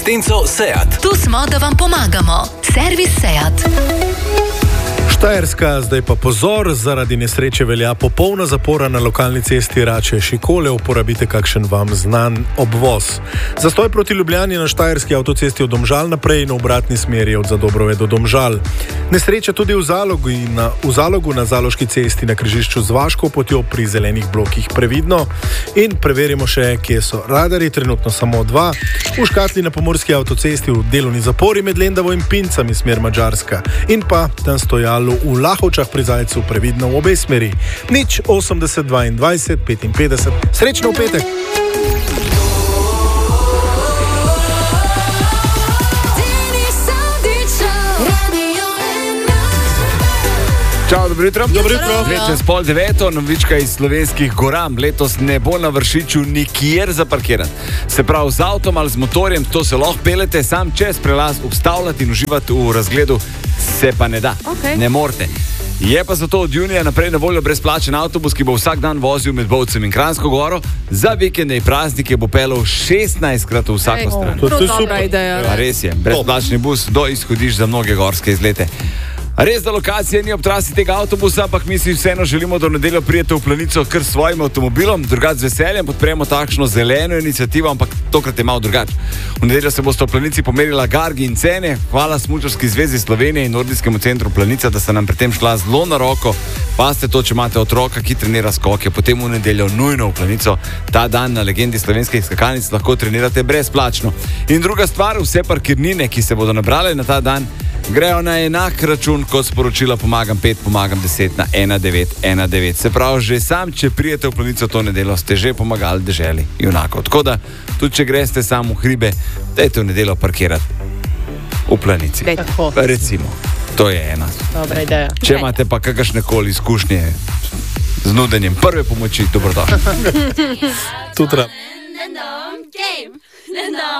Tenco Seat. Tu smo, da vam pomagamo. Servis Seat. Štajerska, zdaj pa pozor, zaradi nesreče velja popolna zapora na lokalni cesti Rače-Šikole, uporabite kakšen vam znan obvoz. Zastoj proti Ljubljani na štajerski avtocesti od Domžal naprej in v obratni smeri od Zadobrove do Domžal. Nesreča tudi v Zalogu na Zaloški cesti na križišču z Vaško potjo pri zelenih blokih previdno. In preverimo še, kje so radarji, trenutno samo 2. V Škatli na pomorski avtocesti v delovni zapori med Lendavo in Pincami smer Madžarska. In pa tam stojalo v Lahovčah pri Zajcu previdno v obe smeri. 080 22 55. Srečno v petek! Čau, dobro jutro. Dobro jutro. Veče s 8:30, novička iz slovenskih goram. Letos ne bo na Vršiču nikjer zaparkirati. Se pravi, z avtom ali z motorjem, to se lahko pelete, sam čez prelaz ustavljati in uživati v razgledu se pa ne da. Okay. Ne morete. Je pa zato od junija naprej na voljo brezplačen avtobus, ki bo vsak dan vozil med Bovcem in Kranjsko Goro. Za vikende in praznike bo pelal 16-krat v vsako stran. To je super ideja. Pa res je, brezplačni bus do izhodišč za mnoge gorske izlete. Res, da lokacija ni ob trasi tega avtobusa, ampak mi si vseeno želimo, da v nedeljo prijete v Planico kar s svojim avtomobilom, drugače z veseljem podpremo takšno zeleno inicijativo, ampak tokrat je malo drugače. V nedeljo se boste v Planici pomerila Gargi in Cene. Hvala Smučarski zvezi Slovenije in Nordijskemu centru Planica, da se nam pri tem šla zelo na roko. Pazite to, če imate otroka, ki trenira skoke, potem v nedeljo nujno v Planico. Ta dan na legendi slovenskih skakalnic lahko trenirate brezplačno. In druga stvar, vse parkirnine, ki se bodo nabrale na ta dan, grejo na enak račun kot sporočila Pomagam 5, Pomagam 10 na 1919. Se pravi, že sam, če prijete v Planico to nedeljo, ste že pomagali deželi junako. Tako da, tudi če greste sam v hribe, dajte v nedeljo parkirati v Planici. Recimo, to je ena. Dobra ideja. Če imate pa kakršnekoli izkušnje z nudenjem prve pomoči, dobrodošli. Tudi